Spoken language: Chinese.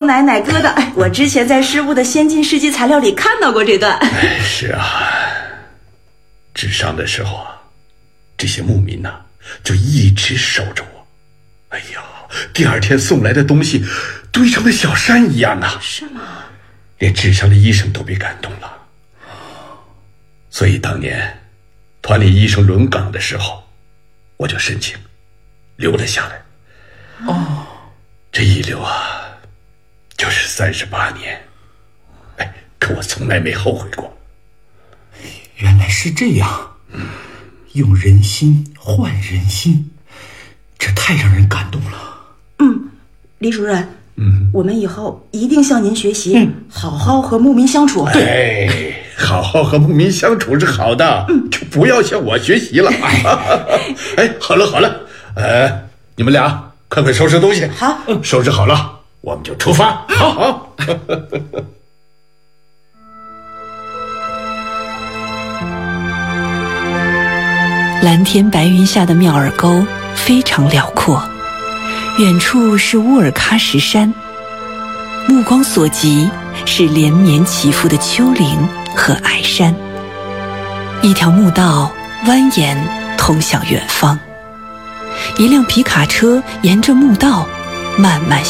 奶奶割的。我之前在师傅的先进世纪材料里看到过这段。 是啊，治伤的时候啊，这些牧民呢，就一直守着我。哎呀，第二天送来的东西堆成了小山一样啊！ 是吗？ 连治伤的医生都被感动了。所以当年团里医生轮岗的时候，我就申请留了下来。 哦， 这一留啊，就是38年。哎，可我从来没后悔过。 原来是这样，用人心换人心，这太让人感动了。 李主任，我们以后一定向您学习，好好和牧民相处。 对，好好和牧民相处是好的，就不要向我学习了。哎，好了，你们俩快收拾东西。 好， 收拾好了，我们就出发。好。 蓝天白云下的妙尔沟非常辽阔，远处是乌尔喀什山，目光所及是连绵起伏的丘陵和矮山。一条墓道蜿蜒通向远方，一辆皮卡车沿着墓道慢慢